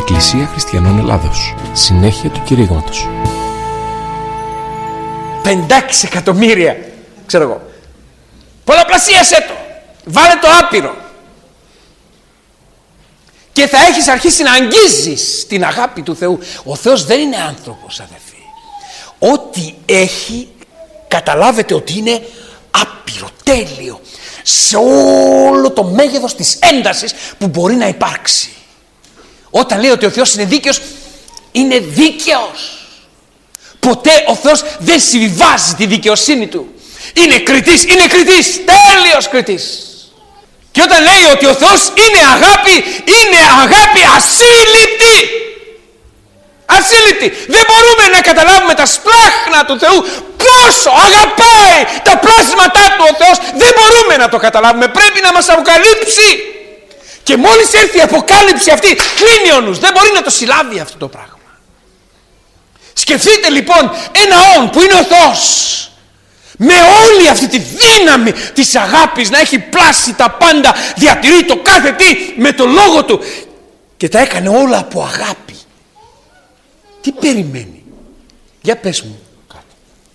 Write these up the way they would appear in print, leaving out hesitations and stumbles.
Εκκλησία Χριστιανών Ελλάδος. Συνέχεια του κηρύγματος. 5-6 εκατομμύρια, ξέρω εγώ. Πολλαπλασίασέ το. Βάλε το άπειρο. Και θα έχεις αρχίσει να αγγίζεις την αγάπη του Θεού. Ο Θεός δεν είναι άνθρωπος, αδερφοί. Ό,τι έχει, καταλάβετε ότι είναι άπειρο, τέλειο, σε όλο το μέγεθος της έντασης που μπορεί να υπάρξει. Όταν λέει ότι ο Θεός είναι δίκαιος, είναι δίκαιος. Ποτέ ο Θεός δεν συμβιβάζει τη δικαιοσύνη του. Είναι κριτής, τέλειος κριτής. Και όταν λέει ότι ο Θεός είναι αγάπη ασύλληπτη. Ασύλληπτη. Δεν μπορούμε να καταλάβουμε τα σπλάχνα του Θεού, πόσο αγαπάει τα πλάσματά του ο Θεός. Δεν μπορούμε να το καταλάβουμε. Πρέπει να μας αποκαλύψει. Και μόλις έρθει η αποκάλυψη αυτή, κλείνει ο νους. Δεν μπορεί να το συλλάβει αυτό το πράγμα. Σκεφτείτε λοιπόν ένα όν που είναι ο Θεός, με όλη αυτή τη δύναμη της αγάπης, να έχει πλάσει τα πάντα, διατηρεί το κάθε τι με το λόγο του και τα έκανε όλα από αγάπη. Τι περιμένει? Για πες μου κάτι.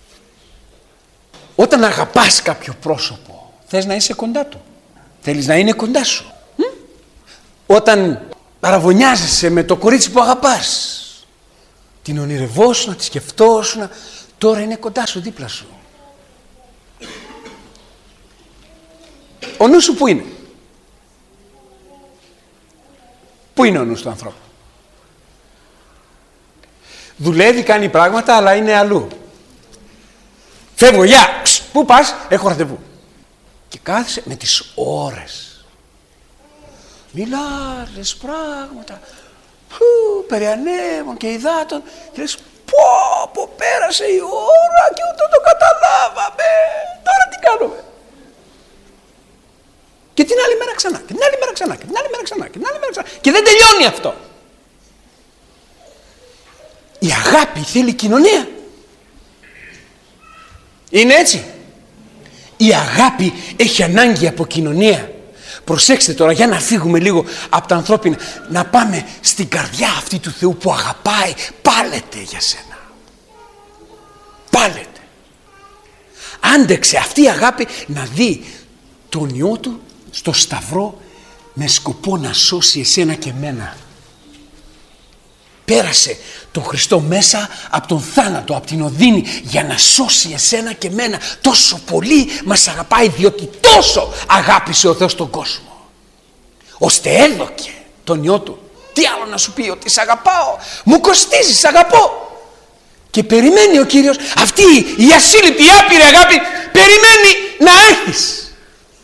Όταν αγαπάς κάποιο πρόσωπο, θες να είσαι κοντά του, θέλεις να είναι κοντά σου. Όταν παραβωνιάζεσαι με το κορίτσι που αγαπάς, την ονειρευόσουν, τη σκεφτόσουν, τώρα είναι κοντά σου, δίπλα σου. Ο νους σου πού είναι? Πού είναι ο νους του ανθρώπου? Δουλεύει, κάνει πράγματα, αλλά είναι αλλού. Φεύγω, γεια! Πού πας? Έχω ραντεβού. Και κάθεσαι με τις ώρες. Μιλάρες πράγματα περί ανέμων και υδάτων και λες πω πέρασε η ώρα και ούτε το καταλάβαμε, τώρα τι κάνουμε? Και την άλλη μέρα ξανά και την άλλη μέρα ξανά και την άλλη μέρα ξανά και την άλλη μέρα ξανά και δεν τελειώνει αυτό. Η αγάπη θέλει κοινωνία. Είναι έτσι? Η αγάπη έχει ανάγκη από κοινωνία. Προσέξτε τώρα, για να φύγουμε λίγο από τα ανθρώπινα, να πάμε στην καρδιά αυτή του Θεού που αγαπάει. Πάλετε για σένα. Πάλετε. Άντεξε αυτή η αγάπη να δει τον Υιό του στο σταυρό με σκοπό να σώσει εσένα και μένα. Πέρασε τον Χριστό μέσα από τον θάνατο, από την οδύνη, για να σώσει εσένα και μένα. Τόσο πολύ μας αγαπάει, διότι τόσο αγάπησε ο Θεός τον κόσμο, ώστε έδωκε τον Υιό του. Τι άλλο να σου πει? Ότι σ' αγαπάω, μου κοστίζει, σ' αγαπώ. Και περιμένει ο Κύριος αυτή η ασύλληπτη, η άπειρη αγάπη, περιμένει να έχεις.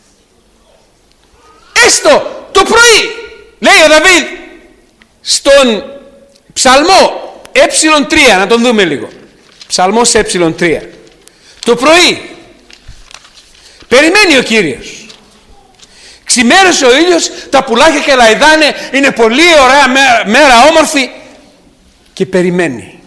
Έστω το πρωί, λέει ο Δαβίδ στον Ψαλμό ε3, να τον δούμε λίγο. Ψαλμός ε3. Το πρωί περιμένει ο Κύριος. Ξημέρωσε ο ήλιος, τα πουλάκια και λαϊδάνε, είναι πολύ ωραία μέρα, όμορφη, και περιμένει.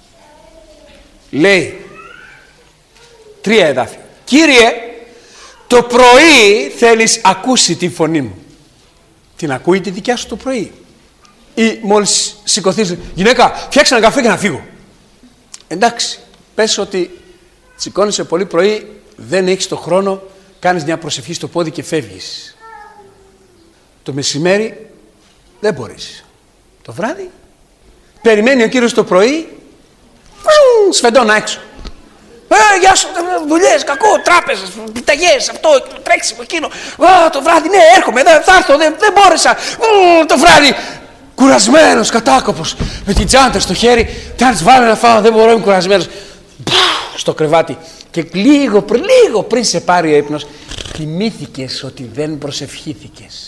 Λέει 3 εδάφια. Κύριε, το πρωί θέλεις ακούσει τη φωνή μου. Την ακούει τη δικιά σου το πρωί? Ή μόλις σηκωθείς, γυναίκα, φτιάξε ένα καφέ και να φύγω? Εντάξει, πες ότι σηκώνεσαι πολύ πρωί, δεν έχεις το χρόνο, κάνεις μια προσευχή στο πόδι και φεύγεις. Το μεσημέρι δεν μπορείς. Το βράδυ περιμένει ο Κύριος το πρωί, σφεντώνα έξω. Γεια σου, δουλειές, κακό, τράπεζες, πιταγές, αυτό, τρέξιμο, εκείνο. Το βράδυ, ναι, έρχομαι, θα έρθω, δεν μπόρεσα. Το βράδυ, κουρασμένος, κατάκοπος, με την τσάντα στο χέρι, τι βάλω να φάω, δεν μπορώ, είμαι κουρασμένος. Στο κρεβάτι. Και λίγο πριν σε πάρει ο ύπνος, θυμήθηκες ότι δεν προσευχήθηκες.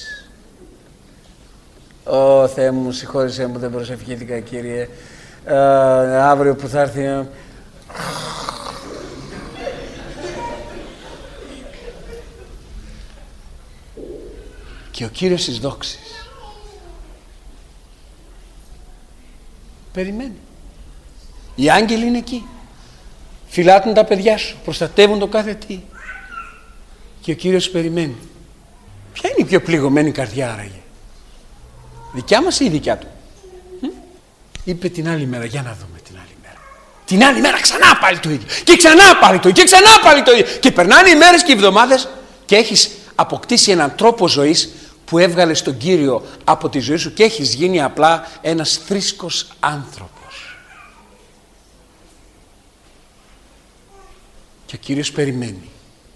Ω Θεέ μου, συγχώρεσέ μου, δεν προσευχήθηκα, Κύριε. Αύριο που θα έρθει... Και ο Κύριος της δόξης περιμένει. Οι άγγελοι είναι εκεί. Φυλάτουν τα παιδιά σου, προστατεύουν το κάθε τι. Και ο Κύριος περιμένει. Ποια είναι η πιο πληγωμένη καρδιά άραγε? Δικιά μας ή η δικιά του? Είπε την άλλη μέρα, για να δούμε την άλλη μέρα. Την άλλη μέρα ξανά πάλι το ίδιο. Και ξανά πάλι το ίδιο. Και ξανά πάλι το ίδιο. Και περνάνε οι μέρες και οι εβδομάδες και έχεις αποκτήσει έναν τρόπο ζωής που έβγαλες τον Κύριο από τη ζωή σου και έχεις γίνει απλά ένας θρήσκος άνθρωπος. Και ο Κύριος περιμένει.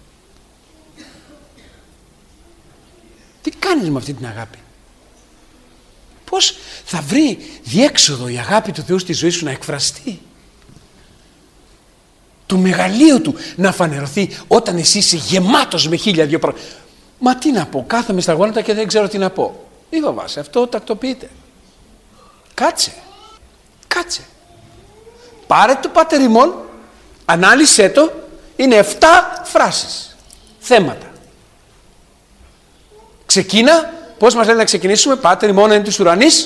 Τι κάνεις με αυτή την αγάπη? Πώς θα βρει διέξοδο η αγάπη του Θεού στη ζωή σου να εκφραστεί? Το μεγαλείο του να φανερωθεί όταν εσύ είσαι γεμάτος με 1002 πράγματα. Μα τι να πω, κάθομαι στα γόνατα και δεν ξέρω τι να πω. Μη φοβάσαι, αυτό τακτοποιείται. Κάτσε. Πάρε το Πάτερ ημών, ανάλυσέ το, είναι 7 φράσεις, θέματα. Ξεκίνα, πώς μας λένε να ξεκινήσουμε? Πάτερ ημών εν της ουρανής,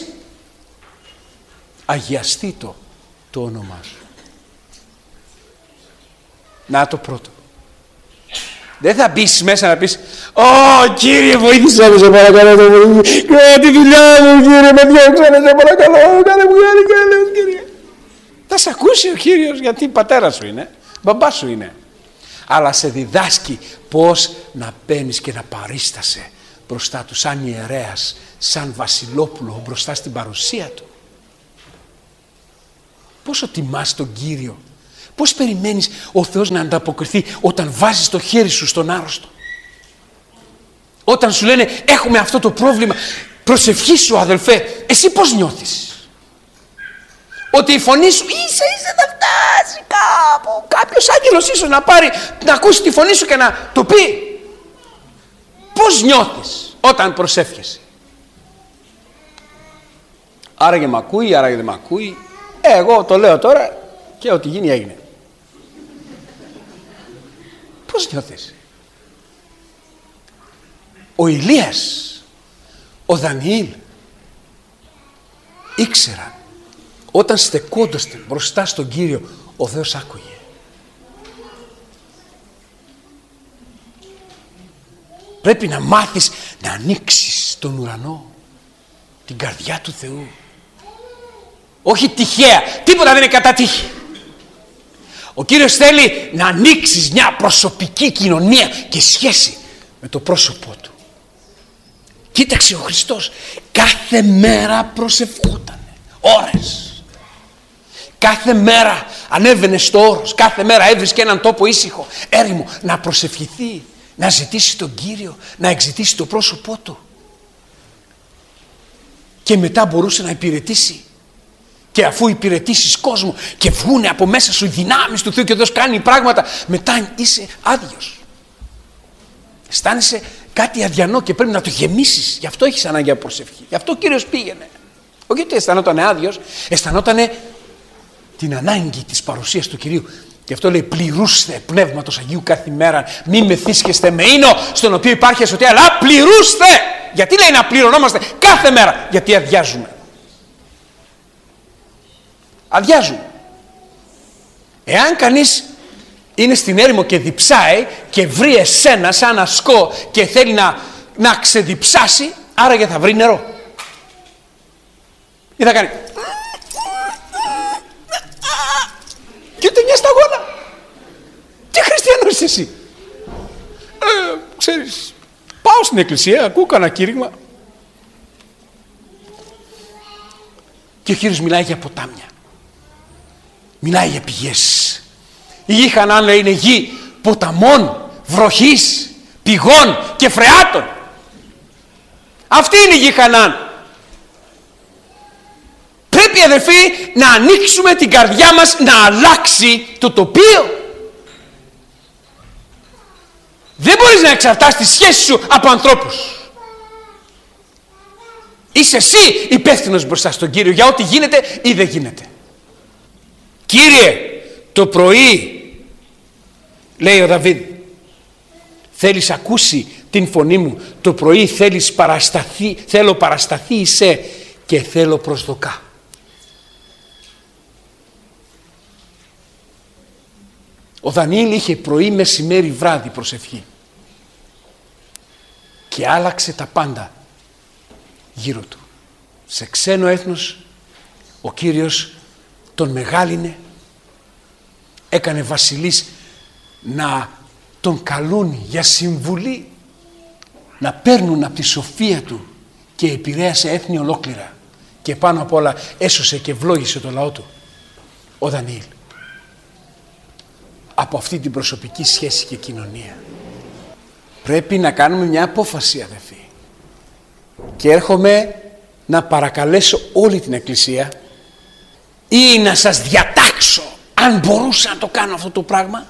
αγιαστεί το όνομά σου. Να το πρώτο. Δεν θα μπεις μέσα να πεις «Ω Κύριε, βοήθησέ με, σε παρακαλώ, τη δουλειά μου, Κύριε, με διώξανε, σε παρακαλώ, κάνε μου χάρη, Κύριε». Θα σε ακούσει ο Κύριος, γιατί πατέρας σου είναι, μπαμπάς σου είναι. Αλλά σε διδάσκει πώς να μπαίνεις και να παρίστασαι μπροστά του σαν ιερέας, σαν βασιλόπουλο μπροστά στην παρουσία του. Πόσο τιμάς τον Κύριο. Πώς περιμένεις ο Θεός να ανταποκριθεί όταν βάζεις το χέρι σου στον άρρωστο? Όταν σου λένε έχουμε αυτό το πρόβλημα, προσευχή σου αδελφέ, εσύ πώς νιώθεις? Ότι η φωνή σου ίσα θα φτάσει κάπου, κάποιος άγγελος ίσως να ακούσει τη φωνή σου και να το πει. Πώς νιώθεις όταν προσεύχεσαι? Άραγε μ' ακούει, άραγε δεν μ' ακούει. Εγώ το λέω τώρα και ό,τι γίνει έγινε. Πώς νιώθεις? Ο Ηλίας, ο Δανιήλ ήξεραν όταν στεκόνταστε μπροστά στον Κύριο ο Θεός άκουγε. Πρέπει να μάθεις να ανοίξεις τον ουρανό, την καρδιά του Θεού. Όχι τυχαία, τίποτα δεν είναι κατά τύχη. Ο Κύριος θέλει να ανοίξεις μια προσωπική κοινωνία και σχέση με το πρόσωπό Του. Κοίταξε ο Χριστός, κάθε μέρα προσευχόταν, ώρες. Κάθε μέρα ανέβαινε στο όρος, κάθε μέρα έβρισκε έναν τόπο ήσυχο, έρημο, να προσευχηθεί, να ζητήσει τον Κύριο, να εξητήσει το πρόσωπό Του. Και μετά μπορούσε να υπηρετήσει. Και αφού υπηρετήσεις κόσμο και βγούνε από μέσα σου οι δυνάμεις του Θεού και ο Θεός κάνει πράγματα, μετά είσαι άδειος. Αισθάνεσαι κάτι αδιανό και πρέπει να το γεμίσεις. Γι' αυτό έχεις ανάγκη από προσευχή. Γι' αυτό ο Κύριος πήγαινε. Όχι ότι αισθανόταν άδειος, αισθανόταν την ανάγκη της παρουσίας του Κυρίου. Γι' αυτό λέει πληρούστε Πνεύματος Αγίου κάθε μέρα. Μη μεθύσκεστε με ίνο στον οποίο υπάρχει ασωτεία, αλλά πληρούστε. Γιατί λέει να πληρωνόμαστε κάθε μέρα? Γιατί αδειάζουμε. Αδειάζουν. Εάν κανείς είναι στην έρημο και διψάει και βρει εσένα σαν ασκό και θέλει να ξεδιψάσει, άραγε θα βρει νερό. Ή θα κάνει και ούτε μια σταγόνα. Τι χριστιανός είσαι εσύ? Ξέρεις, πάω στην εκκλησία, ακούω κανένα κήρυγμα. Και ο Κύριος μιλάει για ποτάμια. Μιλάει για πηγές. Η γη Χανaan, λέει, είναι γη ποταμών, βροχής, πηγών και φρεάτων. Αυτή είναι η γη Χανaan. Πρέπει, αδελφοί, να ανοίξουμε την καρδιά μας να αλλάξει το τοπίο. Δεν μπορείς να εξαρτάς τη σχέση σου από ανθρώπους. Είσαι εσύ υπεύθυνος μπροστά στον Κύριο για ό,τι γίνεται ή δεν γίνεται. Κύριε, το πρωί, λέει ο Δαβίδ, θέλεις ακούσει την φωνή μου, το πρωί θέλεις παρασταθεί, θέλω παρασταθεί είσαι και θέλω προσδοκά. Ο Δανιήλ είχε πρωί, μεσημέρι, βράδυ προσευχή και άλλαξε τα πάντα γύρω του. Σε ξένο έθνος, ο Κύριος τον μεγάλινε, έκανε βασιλείς να τον καλούν για συμβουλή, να παίρνουν από τη σοφία του, και επηρέασε έθνη ολόκληρα, και πάνω απ' όλα έσωσε και ευλόγησε το λαό του ο Δανιήλ. Από αυτή την προσωπική σχέση και κοινωνία πρέπει να κάνουμε μια απόφαση, αδελφοί, και έρχομαι να παρακαλέσω όλη την Εκκλησία, ή να σας διατάξω αν μπορούσα να το κάνω αυτό το πράγμα,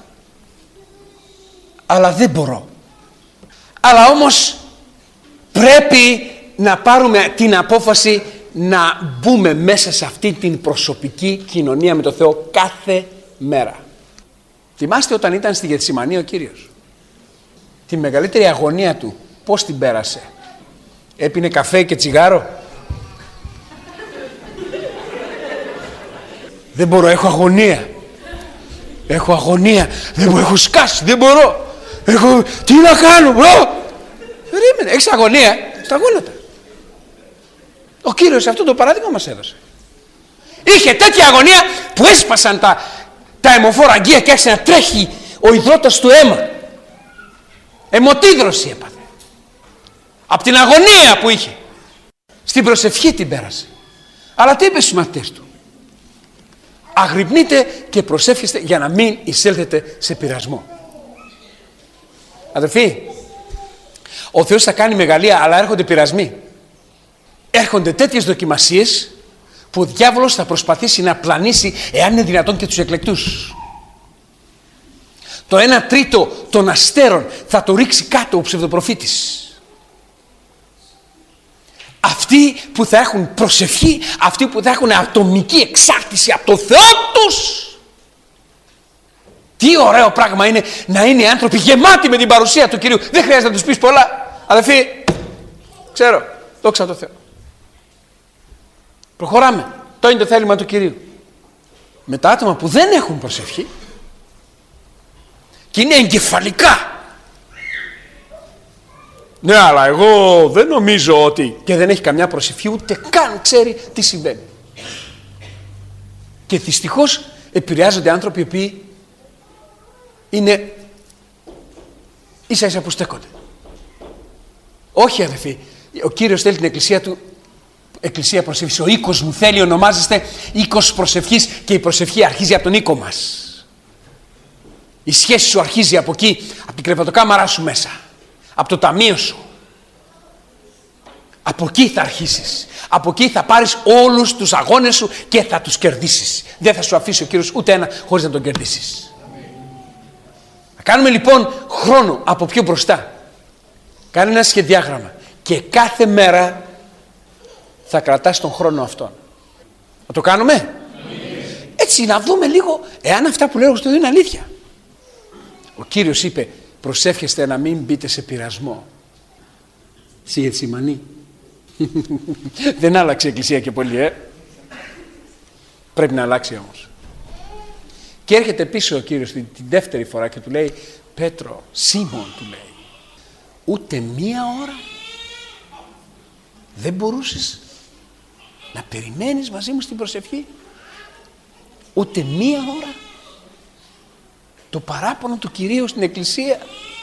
αλλά δεν μπορώ. Αλλά όμως πρέπει να πάρουμε την απόφαση να μπούμε μέσα σε αυτή την προσωπική κοινωνία με τον Θεό κάθε μέρα. Θυμάστε όταν ήταν στη Γεθσιμανή ο Κύριος, τη μεγαλύτερη αγωνία του πώς την πέρασε? Έπινε καφέ και τσιγάρο? Δεν μπορώ, έχω αγωνία. Έχω αγωνία, δεν μπορώ, έχω σκάσει, δεν μπορώ. Τι να κάνω, μπρο? Περίμενε, έχεις αγωνία, στα γόνατα. Ο Κύριος αυτό το παράδειγμα μας έδωσε. Είχε τέτοια αγωνία που έσπασαν τα αιμοφόρα αγγεία και άρχισε να τρέχει ο υδρότας του αίμα. Αιμοτίδρωση έπαθε. Από την αγωνία που είχε. Στην προσευχή την πέρασε. Αλλά τι είπε στους μαθητές του? Αγρυπνείτε και προσεύχεστε για να μην εισέλθετε σε πειρασμό. Αδελφοί, ο Θεός θα κάνει μεγαλεία, αλλά έρχονται πειρασμοί. Έρχονται τέτοιες δοκιμασίες που ο διάβολος θα προσπαθήσει να πλανήσει, εάν είναι δυνατόν, και τους εκλεκτούς. Το 1/3 των αστέρων θα το ρίξει κάτω ο ψευδοπροφήτης. Αυτοί που θα έχουν προσευχή, αυτοί που θα έχουν ατομική εξάρτηση από το Θεό τους. Τι ωραίο πράγμα είναι να είναι άνθρωποι γεμάτοι με την παρουσία του Κυρίου. Δεν χρειάζεται να τους πεις πολλά. Αδελφοί, ξέρω, δόξα τω Θεώ. Προχωράμε. Το είναι το θέλημα του Κυρίου. Με τα άτομα που δεν έχουν προσευχή και είναι εγκεφαλικά. Ναι, αλλά εγώ δεν νομίζω ότι... Και δεν έχει καμιά προσευχή, ούτε καν ξέρει τι συμβαίνει. Και δυστυχώς επηρεάζονται άνθρωποι οι οποίοι είναι ίσα ίσα που στέκονται. Όχι, αδελφοί, ο Κύριος θέλει την εκκλησία του εκκλησία προσευχής. Ο οίκος μου θέλει, ονομάζεστε οίκος προσευχής, και η προσευχή αρχίζει από τον οίκο μας. Η σχέση σου αρχίζει από εκεί, από την κρεβατοκάμαρά σου μέσα, από το ταμείο σου. Από εκεί θα αρχίσεις. Από εκεί θα πάρεις όλους τους αγώνες σου και θα τους κερδίσεις. Δεν θα σου αφήσει ο Κύριος ούτε ένα χωρίς να τον κερδίσεις. Θα κάνουμε λοιπόν χρόνο από πιο μπροστά. Κάνε ένα σχεδιάγραμμα και κάθε μέρα θα κρατάς τον χρόνο αυτόν. Θα το κάνουμε? Έτσι να δούμε λίγο εάν αυτά που λέω στο είναι αλήθεια. Ο Κύριος είπε, προσεύχεστε να μην μπείτε σε πειρασμό. Στη Γεθσιμανή. Δεν άλλαξε η εκκλησία και πολύ, Πρέπει να αλλάξει όμως. Και έρχεται πίσω ο Κύριος την δεύτερη φορά και του λέει, Πέτρο, Σίμων, του λέει, ούτε μία ώρα δεν μπορούσες να περιμένεις μαζί μου στην προσευχή? Ούτε μία ώρα? Το παράπονο του Κυρίου στην εκκλησία.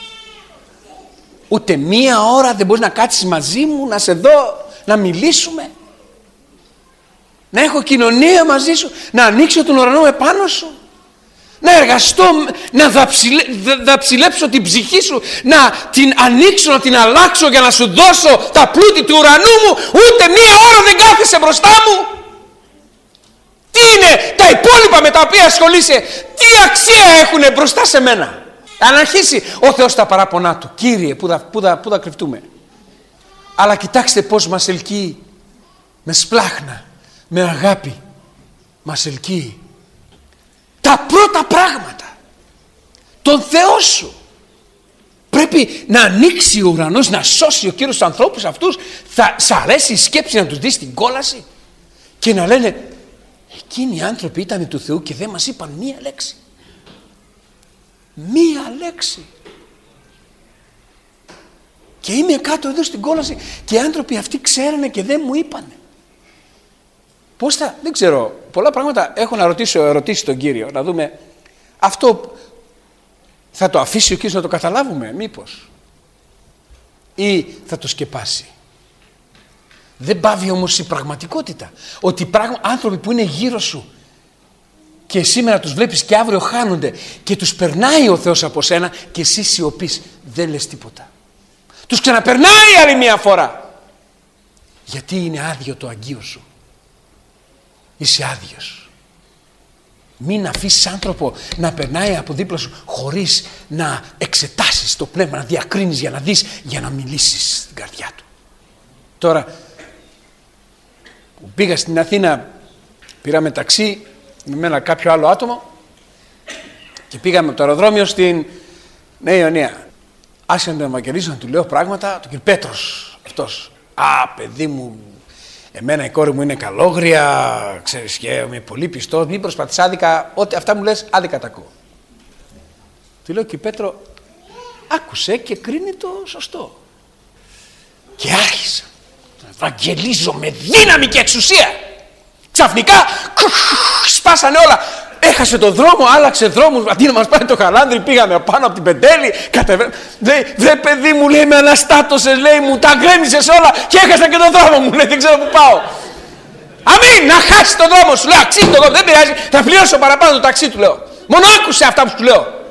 Ούτε μία ώρα δεν μπορείς να κάτσεις μαζί μου, να σε δω, να μιλήσουμε, να έχω κοινωνία μαζί σου, να ανοίξω τον ουρανό επάνω σου, να εργαστώ, να δαψιλέψω την ψυχή σου, να την ανοίξω, να την αλλάξω για να σου δώσω τα πλούτη του ουρανού μου? Ούτε μία ώρα δεν κάθεσαι μπροστά μου? Τι είναι τα υπόλοιπα με τα οποία ασχολείσαι? Τι αξία έχουνε μπροστά σε μένα? Αν αρχίσει ο Θεός τα παράπονά του, Κύριε, πού θα κρυφτούμε? Αλλά κοιτάξτε πώς μας ελκύει, με σπλάχνα, με αγάπη μας ελκύει τα πρώτα πράγματα, τον Θεό σου. Πρέπει να ανοίξει ο ουρανός, να σώσει ο Κύριος τους ανθρώπους αυτούς. Θα σ' αρέσει η σκέψη να τους δεις στην κόλαση και να λένε, εκείνοι οι άνθρωποι ήταν του Θεού και δεν μας είπαν μία λέξη. Μία λέξη. Και είμαι κάτω εδώ στην κόλαση και οι άνθρωποι αυτοί ξέρανε και δεν μου είπανε. Πώς θα, δεν ξέρω, πολλά πράγματα έχω να ρωτήσω τον Κύριο, να δούμε αυτό θα το αφήσει ο Κύριος να το καταλάβουμε μήπως ή θα το σκεπάσει. Δεν πάβει όμως η πραγματικότητα ότι άνθρωποι που είναι γύρω σου και σήμερα τους βλέπεις και αύριο χάνονται και τους περνάει ο Θεός από σένα και εσύ σιωπείς, δεν λες τίποτα. Τους ξαναπερνάει άλλη μια φορά. Γιατί είναι άδειο το αγγείο σου. Είσαι άδειος. Μην αφήσεις άνθρωπο να περνάει από δίπλα σου χωρίς να εξετάσεις το πνεύμα, να διακρίνεις για να δεις, για να μιλήσεις στην καρδιά του. Τώρα που πήγα στην Αθήνα, πήραμε ταξί με ένα κάποιο άλλο άτομο και πήγαμε από το αεροδρόμιο στην Νέα Ιωνία. Άρχισα να τον ευαγγελίζω, να του λέω πράγματα, τον κύριο Πέτρος αυτός. Παιδί μου, εμένα η κόρη μου είναι καλόγρια, ξέρεις, και είμαι πολύ πιστός, μην προσπαθείς άδικα, ό,τι αυτά μου λες άδικα τα ακούω. Του λέω, κύριε Πέτρο, άκουσε και κρίνει το σωστό. Και άρχισα να ευαγγελίζω με δύναμη και εξουσία. Ξαφνικά σπάσανε όλα. Έχασε το δρόμο, άλλαξε δρόμους. Αντί να μας πάει το Χαλάνδρι, πήγαμε πάνω από την Πεντέλη. Δε παιδί μου, λέει, με αναστάτωσες, λέει, μου τα γκρέμισες όλα και έχασα και τον δρόμο μου, λέει, δεν ξέρω που πάω. Αμήν, να χάσει τον δρόμο σου, λέω, αξίζει τον δρόμο, δεν πειράζει, θα πληρώσω παραπάνω το ταξί του, λέω. Μόνο άκουσε αυτά που σου λέω.